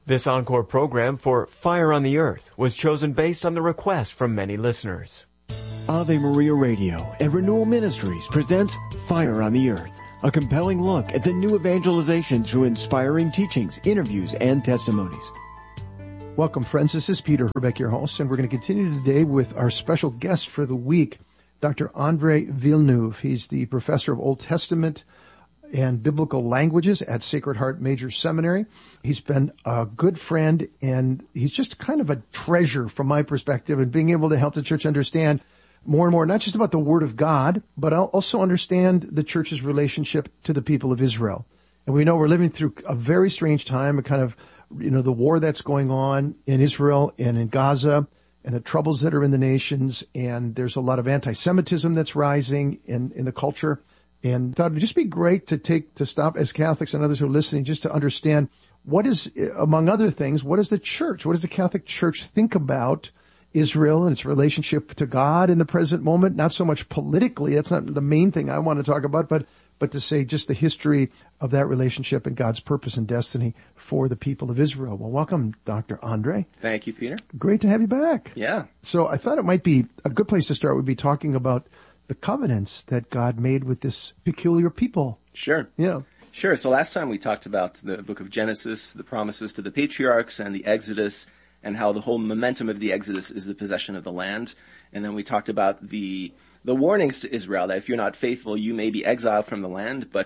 This encore program for Fire on the Earth was chosen based on the request from many listeners. Ave Maria Radio and Renewal Ministries presents Fire on the Earth, a compelling look at the new evangelization through inspiring teachings, interviews, and testimonies. Welcome, friends. This is Peter Herbeck, your host, and we're going to continue today with our special guest for the week, Dr. Andre Villeneuve. He's the professor of Old Testament and biblical languages at Sacred Heart Major Seminary. He's been a good friend, and he's just kind of a treasure from my perspective in being able to help the church understand more and more, not just about the Word of God, but also understand the church's relationship to the people of Israel. And we know we're living through a very strange time, a kind of, the war that's going on in Israel and in Gaza, and the troubles that are in the nations, and there's a lot of anti-Semitism that's rising in the culture. And thought it'd just be great to stop as Catholics and others who are listening just to understand what is, among other things, what does the church, what does the Catholic Church think about Israel and its relationship to God in the present moment? Not so much politically, that's not the main thing I want to talk about, but to say just the history of that relationship and God's purpose and destiny for the people of Israel. Well, welcome, Dr. Andre. Thank you, Peter. Great to have you back. Yeah. So I thought it might be a good place to start would be talking about the covenants that God made with this peculiar people. Sure. Yeah. Sure. So last time we talked about the book of Genesis, the promises to the patriarchs and the Exodus, and how the whole momentum of the Exodus is the possession of the land. And then we talked about the warnings to Israel that if you're not faithful, you may be exiled from the land, but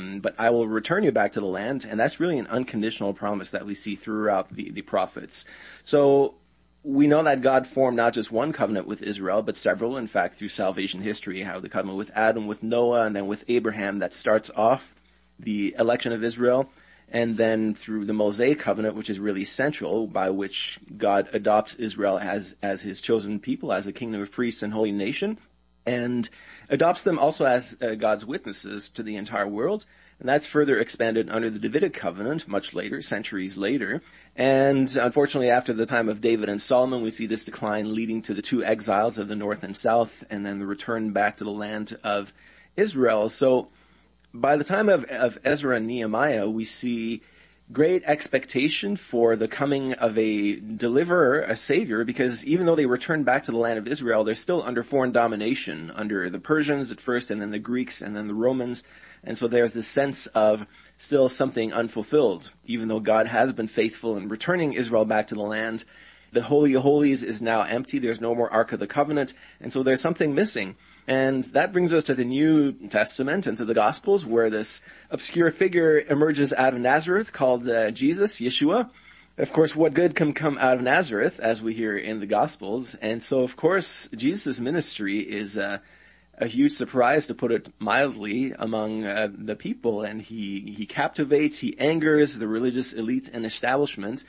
I will return you back to the land. And that's really an unconditional promise that we see throughout the prophets. So we know that God formed not just one covenant with Israel, but several, in fact, through salvation history, how the covenant with Adam, with Noah, and then with Abraham that starts off the election of Israel, and then through the Mosaic covenant, which is really central, by which God adopts Israel as his chosen people, as a kingdom of priests and holy nation, and adopts them also as God's witnesses to the entire world. And that's further expanded under the Davidic covenant much later, centuries later. And unfortunately, after the time of David and Solomon, we see this decline leading to the two exiles of the north and south, and then the return back to the land of Israel. So by the time of Ezra and Nehemiah, we see great expectation for the coming of a deliverer, a savior, because even though they return back to the land of Israel, they're still under foreign domination, under the Persians at first, and then the Greeks, and then the Romans. And so there's this sense of still something unfulfilled, even though God has been faithful in returning Israel back to the land. The Holy of Holies is now empty. There's no more Ark of the Covenant. And so there's something missing. And that brings us to the New Testament and to the Gospels, where this obscure figure emerges out of Nazareth called Jesus, Yeshua. Of course, what good can come out of Nazareth, as we hear in the Gospels? And so, of course, Jesus' ministry is a huge surprise, to put it mildly, among the people. And he captivates, he angers the religious elites and establishments.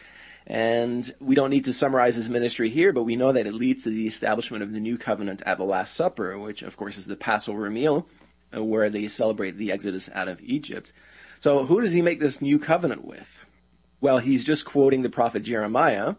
And we don't need to summarize his ministry here, but we know that it leads to the establishment of the new covenant at the Last Supper, which of course is the Passover meal, where they celebrate the exodus out of Egypt. So who does he make this new covenant with? Well, he's just quoting the prophet Jeremiah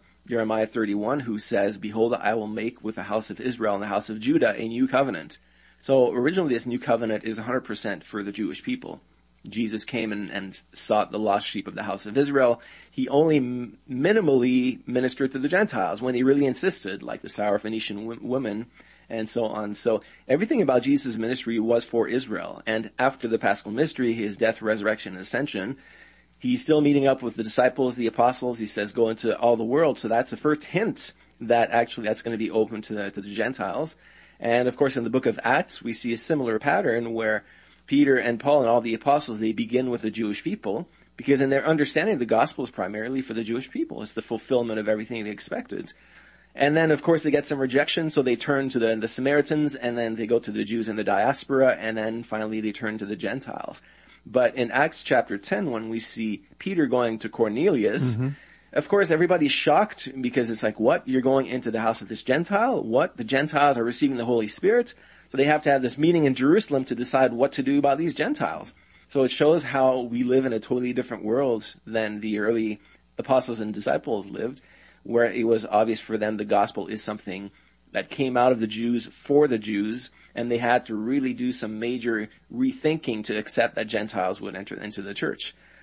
31, who says, "Behold, I will make with the house of Israel and the house of Judah a new covenant." So originally this new covenant is 100% for the Jewish people. Jesus came and sought the lost sheep of the house of Israel. He only minimally ministered to the Gentiles when he really insisted, like the Syrophoenician woman and so on. So everything about Jesus' ministry was for Israel. And after the Paschal mystery, his death, resurrection, and ascension, he's still meeting up with the disciples, the apostles. He says, go into all the world. So that's the first hint that actually that's going to be open to the Gentiles. And of course, in the book of Acts, we see a similar pattern where Peter and Paul and all the apostles, they begin with the Jewish people, because in their understanding, the gospel is primarily for the Jewish people. It's the fulfillment of everything they expected. And then, of course, they get some rejection, so they turn to the Samaritans, and then they go to the Jews in the diaspora, and then finally they turn to the Gentiles. But in Acts chapter 10, when we see Peter going to Cornelius, of course, everybody's shocked, because it's like, what? You're going into the house of this Gentile? What? The Gentiles are receiving the Holy Spirit? So they have to have this meeting in Jerusalem to decide what to do about these Gentiles. So it shows how we live in a totally different world than the early apostles and disciples lived, where it was obvious for them the gospel is something that came out of the Jews for the Jews, and they had to really do some major rethinking to accept that Gentiles would enter into the church.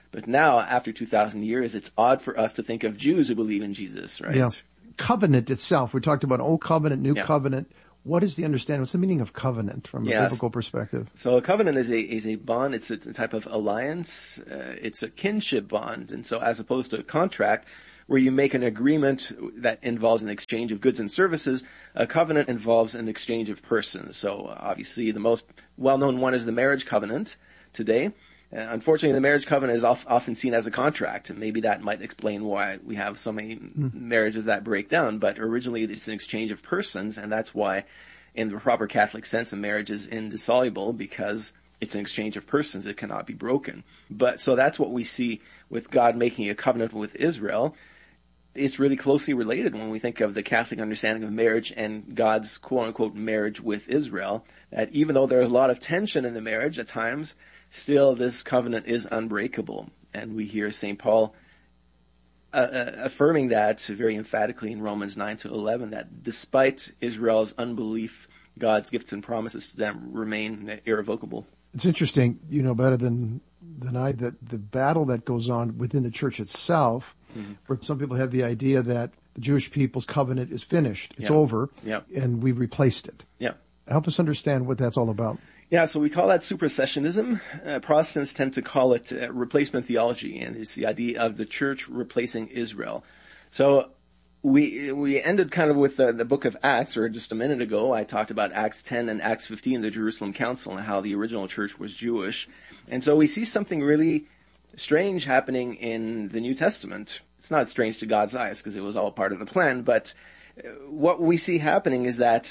But now, after 2,000 years, it's odd for us to think of Jews who believe in Jesus, right? Yeah. Covenant itself, we talked about Old Covenant, New Yeah. Covenant. What is the understanding? What's the meaning of covenant from a Yes. biblical perspective? So a covenant is a bond. It's a type of alliance. It's a kinship bond. And so as opposed to a contract where you make an agreement that involves an exchange of goods and services, a covenant involves an exchange of persons. So obviously the most well-known one is the marriage covenant today. Unfortunately, the marriage covenant is often seen as a contract, and maybe that might explain why we have so many marriages that break down. But originally, it's an exchange of persons, and that's why, in the proper Catholic sense, a marriage is indissoluble, because it's an exchange of persons. It cannot be broken. But so that's what we see with God making a covenant with Israel. It's really closely related when we think of the Catholic understanding of marriage and God's quote-unquote marriage with Israel, that even though there's a lot of tension in the marriage at times, still this covenant is unbreakable. And we hear St. Paul affirming that very emphatically in Romans 9-11, that despite Israel's unbelief, God's gifts and promises to them remain irrevocable. It's interesting, you know better than I, that the battle that goes on within the church itself, where some people have the idea that the Jewish people's covenant is finished, it's over, and we've replaced it. Yeah. Help us understand what that's all about. Yeah, so we call that supersessionism. Protestants tend to call it replacement theology, and it's the idea of the church replacing Israel. So we ended kind of with the book of Acts, or just a minute ago, I talked about Acts 10 and Acts 15, the Jerusalem Council, and how the original church was Jewish. And so we see something really strange happening in the New Testament. It's not strange to God's eyes, because it was all part of the plan, but what we see happening is that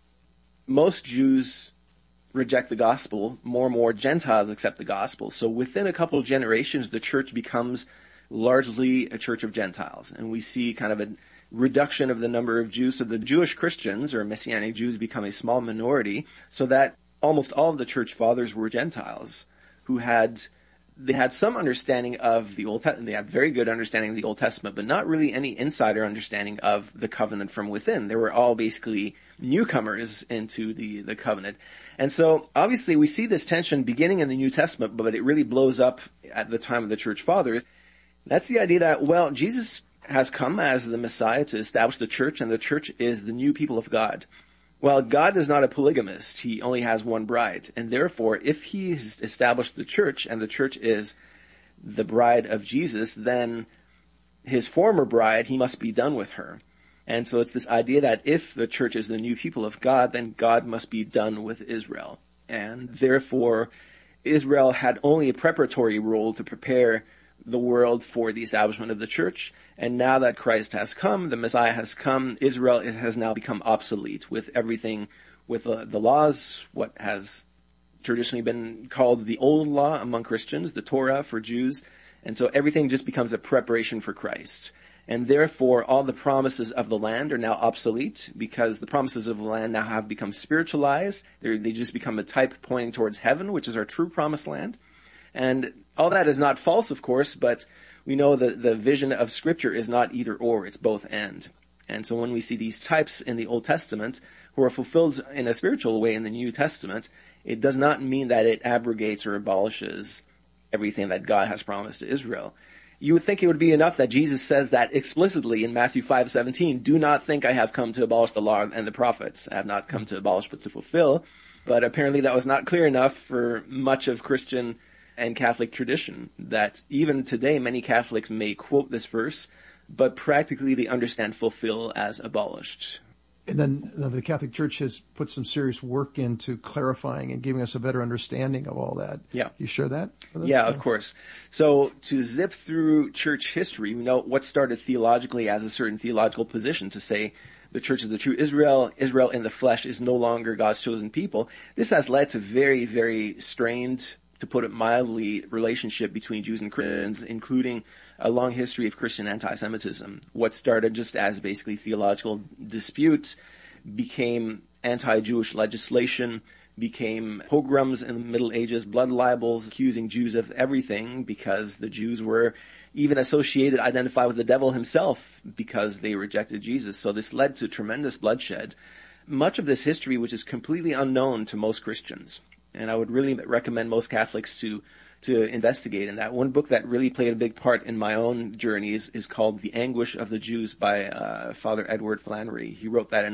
most Jews reject the gospel, more and more Gentiles accept the gospel. So within a couple of generations, the church becomes largely a church of Gentiles. And we see kind of a reduction of the number of Jews. So the Jewish Christians, or Messianic Jews, become a small minority, so that almost all of the church fathers were Gentiles who had some understanding of the Old Testament. They had very good understanding of the Old Testament, but not really any insider understanding of the covenant from within. They were all basically newcomers into the covenant. And so obviously we see this tension beginning in the New Testament, but it really blows up at the time of the church fathers. That's the idea that, well, Jesus has come as the Messiah to establish the church, and the church is the new people of God. Well, God is not a polygamist. He only has one bride. And therefore, if he has established the church, and the church is the bride of Jesus, then his former bride, he must be done with her. And so it's this idea that if the church is the new people of God, then God must be done with Israel. And therefore, Israel had only a preparatory role to prepare the world for the establishment of the church. And now that Christ has come, the Messiah has come, Israel has now become obsolete with everything, with the laws, what has traditionally been called the old law among Christians, the Torah for Jews. And so everything just becomes a preparation for Christ. And therefore, all the promises of the land are now obsolete, because the promises of the land now have become spiritualized. They just become a type pointing towards heaven, which is our true promised land. And all that is not false, of course, but we know that the vision of Scripture is not either or, it's both and. And so when we see these types in the Old Testament who are fulfilled in a spiritual way in the New Testament, it does not mean that it abrogates or abolishes everything that God has promised to Israel. You would think it would be enough that Jesus says that explicitly in Matthew 5:17, do not think I have come to abolish the law and the prophets. I have not come to abolish but to fulfill. But apparently that was not clear enough for much of Christian and Catholic tradition, that even today many Catholics may quote this verse, but practically they understand fulfill as abolished. And then the Catholic Church has put some serious work into clarifying and giving us a better understanding of all that. Yeah. You share that with us? Yeah, of course. So to zip through church history, we know what started theologically as a certain theological position to say the church is the true Israel. Israel in the flesh is no longer God's chosen people. This has led to very, very strained, to put it mildly, relationship between Jews and Christians, including a long history of Christian anti-Semitism. What started just as basically theological disputes became anti-Jewish legislation, became pogroms in the Middle Ages, blood libels, accusing Jews of everything because the Jews were even identified with the devil himself because they rejected Jesus. So this led to tremendous bloodshed. Much of this history, which is completely unknown to most Christians. And I would really recommend most Catholics to to investigate in that. One book that really played a big part in my own journeys is called The Anguish of the Jews by Father Edward Flannery. He wrote that in the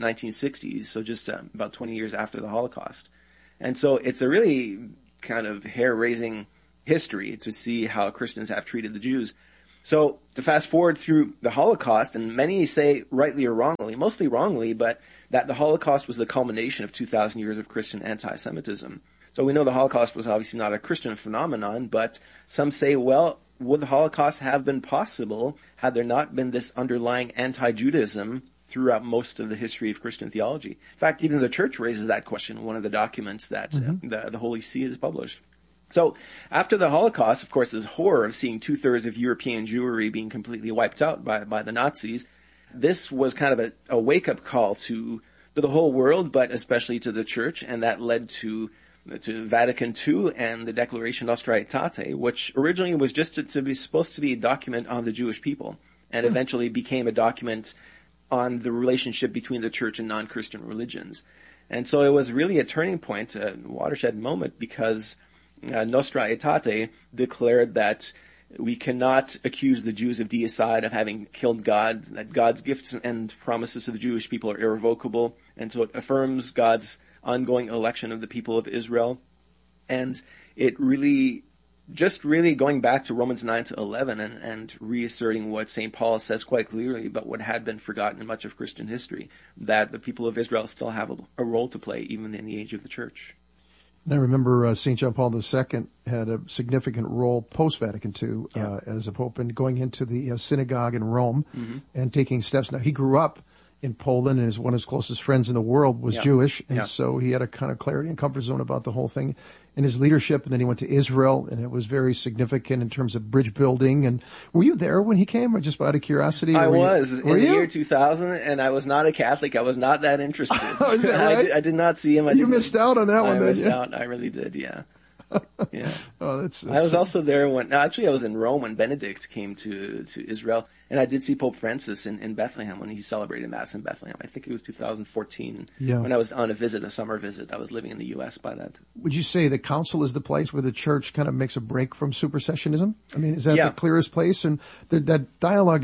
1960s, so just about 20 years after the Holocaust. And so it's a really kind of hair-raising history to see how Christians have treated the Jews. So to fast forward through the Holocaust, and many say rightly or wrongly, mostly wrongly, but that the Holocaust was the culmination of 2,000 years of Christian anti-Semitism. So we know the Holocaust was obviously not a Christian phenomenon, but some say, well, would the Holocaust have been possible had there not been this underlying anti-Judaism throughout most of the history of Christian theology? In fact, even the Church raises that question in one of the documents that the Holy See has published. So after the Holocaust, of course, this horror of seeing 2/3 of European Jewry being completely wiped out by the Nazis, this was kind of a wake-up call to the whole world, but especially to the Church, and that led to Vatican II and the Declaration Nostra Aetate, which originally was just supposed to be a document on the Jewish people, and eventually became a document on the relationship between the Church and non-Christian religions. And so it was really a turning point, a watershed moment, because Nostra Aetate declared that we cannot accuse the Jews of deicide, of having killed God, that God's gifts and promises to the Jewish people are irrevocable, and so it affirms God's ongoing election of the people of Israel. And it really, just really going back to Romans 9-11 and reasserting what St. Paul says quite clearly about what had been forgotten in much of Christian history, that the people of Israel still have a role to play even in the age of the Church. And I remember St. John Paul II had a significant role post-Vatican II as a pope, and going into the synagogue in Rome and taking steps. Now, he grew up in Poland, and one of his closest friends in the world was Jewish, and so he had a kind of clarity and comfort zone about the whole thing in his leadership. And then he went to Israel, and it was very significant in terms of bridge building. And were you there when he came, or just out of curiosity? I was in the year 2000, and I was not a Catholic. I was not that interested. Is that right? I did not see him. You missed out on that one. I missed out. I really did. Yeah. Yeah. Oh, that's I was also there when, actually I was in Rome when Benedict came to Israel, and I did see Pope Francis in Bethlehem when he celebrated Mass in Bethlehem. I think it was 2014 when I was on a summer visit. I was living in the U.S. by that. Would you say the council is the place where the Church kind of makes a break from supersessionism? I mean, is that the clearest place? And that dialogue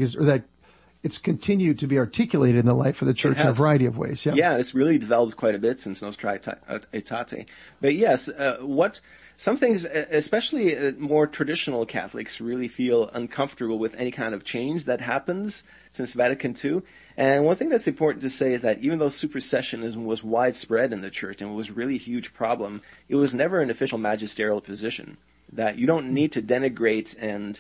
it's continued to be articulated in the life of the Church in a variety of ways. Yeah, it's really developed quite a bit since Nostra Aetate. But yes, some things, especially more traditional Catholics, really feel uncomfortable with any kind of change that happens since Vatican II. And one thing that's important to say is that even though supersessionism was widespread in the Church and was really a huge problem, it was never an official magisterial position. That you don't need to denigrate and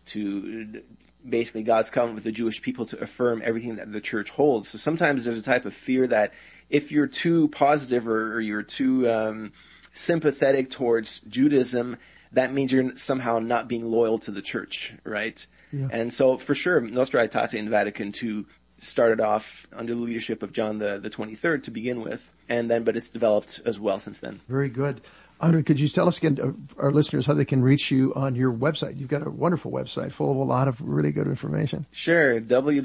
to basically God's covenant with the Jewish people to affirm everything that the Church holds. So sometimes there's a type of fear that if you're too positive or you're too sympathetic towards Judaism, that means you're somehow not being loyal to the Church, right? Yeah. And so for sure, Nostra Aetate in Vatican II started off under the leadership of John the 23rd to begin with, but it's developed as well since then. Very good. Andre, could you tell us again, our listeners, how they can reach you on your website? You've got a wonderful website full of a lot of really good information. Sure.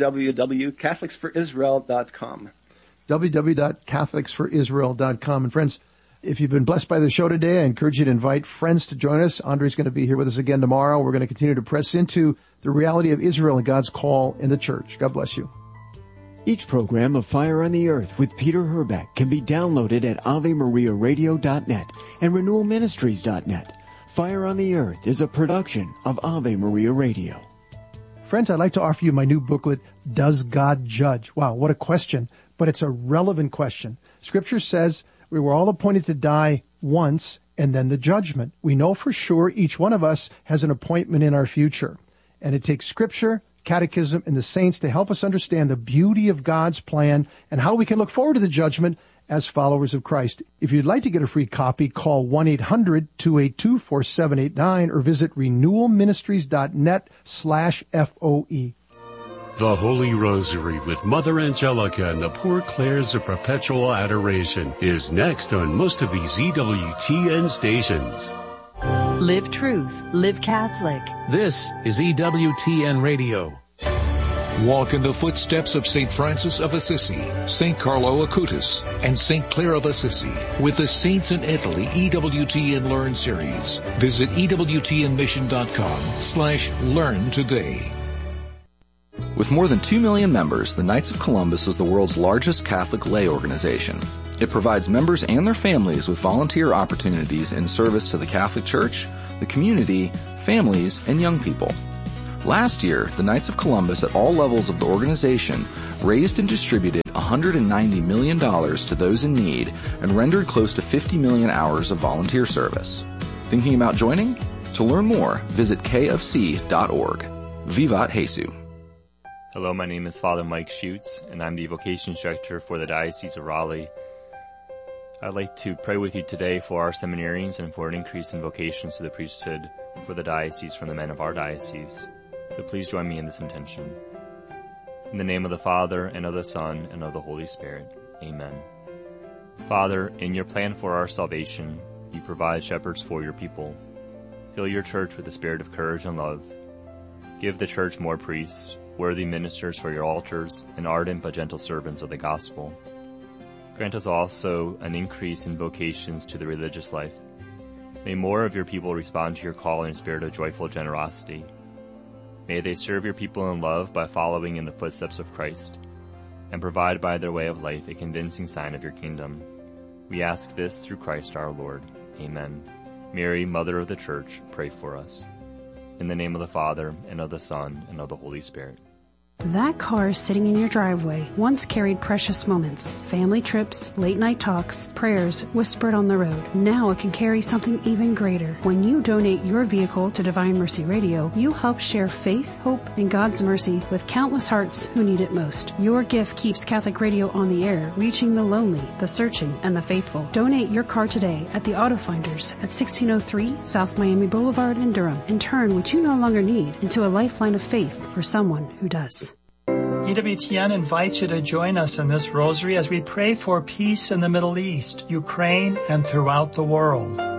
www.catholicsforisrael.com. www.catholicsforisrael.com. And friends, if you've been blessed by the show today, I encourage you to invite friends to join us. Andre's going to be here with us again tomorrow. We're going to continue to press into the reality of Israel and God's call in the Church. God bless you. Each program of Fire on the Earth with Peter Herbeck can be downloaded at AveMariaRadio.net and RenewalMinistries.net. Fire on the Earth is a production of Ave Maria Radio. Friends, I'd like to offer you my new booklet, Does God Judge? Wow, what a question, but it's a relevant question. Scripture says we were all appointed to die once and then the judgment. We know for sure each one of us has an appointment in our future. And it takes Scripture, Catechism, and the saints to help us understand the beauty of God's plan and how we can look forward to the judgment as followers of Christ. If you'd like to get a free copy, call 1-800-282-4789 or visit renewalministries.net/FOE. The Holy Rosary with Mother Angelica and the Poor Clares of Perpetual Adoration is next on most of these EWTN stations. Live truth, live Catholic. This is EWTN Radio. Walk in the footsteps of St. Francis of Assisi, St. Carlo Acutis, and St. Clare of Assisi with the Saints in Italy EWTN Learn series. Visit EWTNmission.com/learn today. With more than 2 million members, the Knights of Columbus is the world's largest Catholic lay organization. It provides members and their families with volunteer opportunities in service to the Catholic Church, the community, families, and young people. Last year, the Knights of Columbus at all levels of the organization raised and distributed $190 million to those in need and rendered close to 50 million hours of volunteer service. Thinking about joining? To learn more, visit kfc.org. Vivat Jesu. Hello, my name is Father Mike Schutz, and I'm the Vocation Instructor for the Diocese of Raleigh. I'd like to pray with you today for our seminarians and for an increase in vocations to the priesthood for the diocese from the men of our diocese. So please join me in this intention. In the name of the Father, and of the Son, and of the Holy Spirit. Amen. Father, in your plan for our salvation, you provide shepherds for your people. Fill your church with the spirit of courage and love. Give the church more priests, worthy ministers for your altars, and ardent but gentle servants of the gospel. Grant us also an increase in vocations to the religious life. May more of your people respond to your call in a spirit of joyful generosity. May they serve your people in love by following in the footsteps of Christ, and provide by their way of life a convincing sign of your kingdom. We ask this through Christ our Lord. Amen. Mary, Mother of the Church, pray for us. In the name of the Father, and of the Son, and of the Holy Spirit. That car sitting in your driveway once carried precious moments, family trips, late-night talks, prayers whispered on the road. Now it can carry something even greater. When you donate your vehicle to Divine Mercy Radio, you help share faith, hope, and God's mercy with countless hearts who need it most. Your gift keeps Catholic Radio on the air, reaching the lonely, the searching, and the faithful. Donate your car today at the Auto Finders at 1603 South Miami Boulevard in Durham, and turn what you no longer need into a lifeline of faith for someone who does. EWTN invites you to join us in this rosary as we pray for peace in the Middle East, Ukraine, and throughout the world.